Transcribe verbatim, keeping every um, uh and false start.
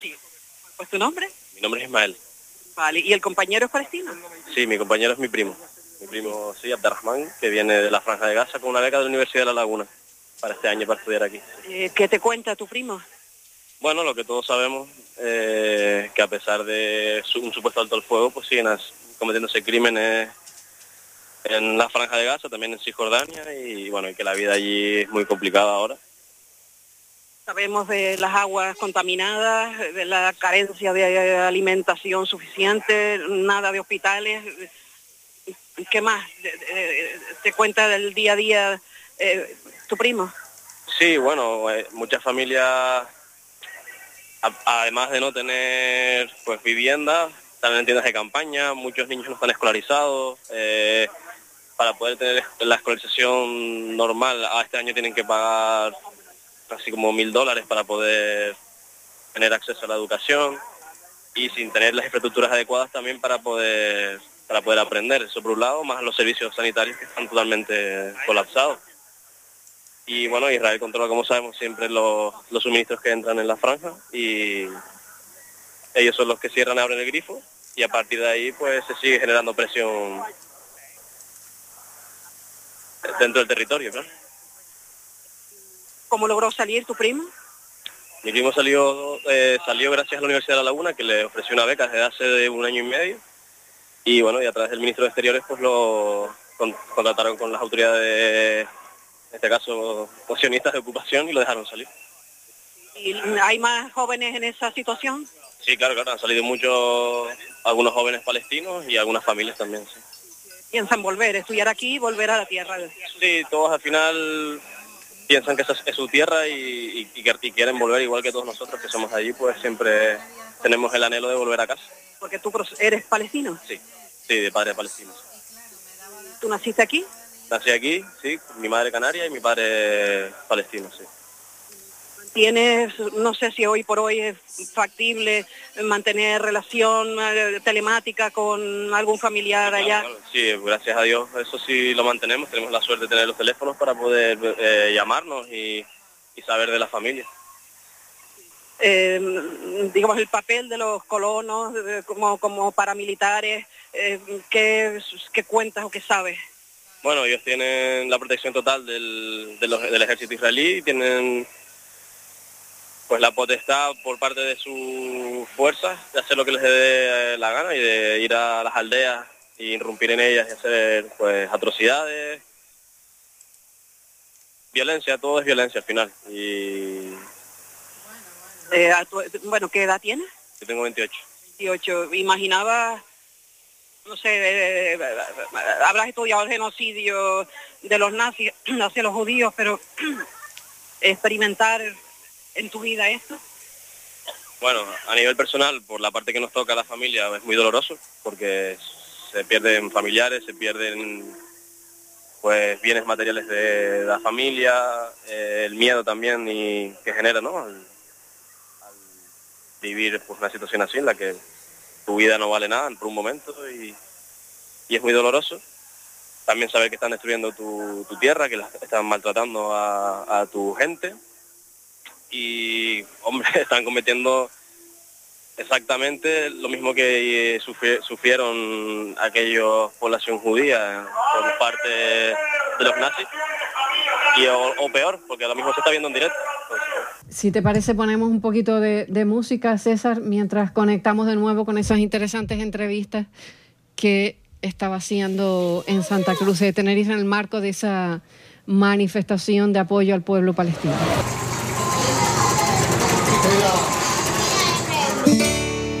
Sí. ¿Pues tu nombre? Mi nombre es Ismael. Vale, ¿y el compañero es palestino? Sí, mi compañero es mi primo. Mi primo, sí, Abderrahman, que viene de la Franja de Gaza con una beca de la Universidad de La Laguna para este año, para estudiar aquí. Eh, ¿Qué te cuenta tu primo? Bueno, lo que todos sabemos, eh, que a pesar de su, un supuesto alto al fuego, pues siguen as, cometiéndose crímenes en la Franja de Gaza, también en Cisjordania, y bueno, y que la vida allí es muy complicada ahora. Sabemos de las aguas contaminadas, de la carencia de alimentación suficiente, nada de hospitales. ¿Qué más te cuenta del día a día eh, tu primo? Sí, bueno, eh, muchas familias, a, además de no tener pues vivienda, están en tiendas de campaña, muchos niños no están escolarizados. Eh, para poder tener la escolarización normal, a este año tienen que pagar casi como mil dólares para poder tener acceso a la educación, y sin tener las infraestructuras adecuadas también para poder para poder aprender. Eso por un lado, más los servicios sanitarios que están totalmente colapsados. Y bueno, Israel controla, como sabemos, siempre los, los suministros que entran en la franja, y ellos son los que cierran y abren el grifo, y a partir de ahí pues se sigue generando presión dentro del territorio, claro. ¿Cómo logró salir tu primo? Mi primo salió eh, salió gracias a la Universidad de La Laguna, que le ofreció una beca desde hace de un año y medio, y bueno, y a través del ministro de Exteriores pues lo con, contrataron con las autoridades, en este caso sionistas de ocupación, y lo dejaron salir. ¿Y hay más jóvenes en esa situación? Sí, claro, claro, han salido muchos, algunos jóvenes palestinos y algunas familias también, sí. ¿Piensan volver, estudiar aquí y volver a la tierra? Sí, todos al final piensan que esa es su tierra y, y, y quieren volver, igual que todos nosotros que somos allí, pues siempre tenemos el anhelo de volver a casa. ¿Porque tú eres palestino? Sí, sí, de padre palestino. ¿Tú naciste aquí? Nací aquí, sí, mi madre canaria y mi padre palestino, sí. ¿Tienes, no sé si hoy por hoy es factible mantener relación eh, telemática con algún familiar allá? Claro, claro. Sí, gracias a Dios eso sí lo mantenemos, tenemos la suerte de tener los teléfonos para poder eh, llamarnos y, y saber de la familia. Eh, digamos, el papel de los colonos eh, como, como paramilitares, eh, ¿qué, ¿qué cuentas o qué sabes? Bueno, ellos tienen la protección total del, de los, del ejército israelí, y tienen pues la potestad por parte de sus fuerzas de hacer lo que les dé la gana, y de ir a las aldeas y irrumpir en ellas y hacer pues atrocidades, violencia, todo es violencia al final. Y eh, tu, bueno, ¿qué edad tienes? Yo tengo veintiocho. veintiocho. Imaginaba, no sé, eh, habrás estudiado el genocidio de los nazis hacia los judíos, pero experimentar en tu vida esto. Bueno, a nivel personal, por la parte que nos toca a la familia, es muy doloroso, porque se pierden familiares, se pierden pues bienes materiales de la familia, eh, el miedo también y que genera, ¿no? Al, al vivir pues una situación así en la que tu vida no vale nada por un momento, y, y es muy doloroso. También saber que están destruyendo tu, tu tierra, que la están maltratando a, a tu gente. Y, hombre, están cometiendo exactamente lo mismo que sufrieron aquellos población judía por parte de los nazis, y o, o peor, porque lo mismo se está viendo en directo. Entonces, si te parece, ponemos un poquito de, de música, César, mientras conectamos de nuevo con esas interesantes entrevistas que estaba haciendo en Santa Cruz de Tenerife en el marco de esa manifestación de apoyo al pueblo palestino.